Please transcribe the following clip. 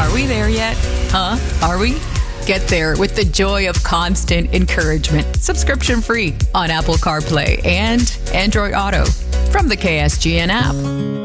Are we there yet? Huh? Are we? Get there with the joy of constant encouragement. Subscription free on Apple CarPlay and Android Auto from the KSGN app.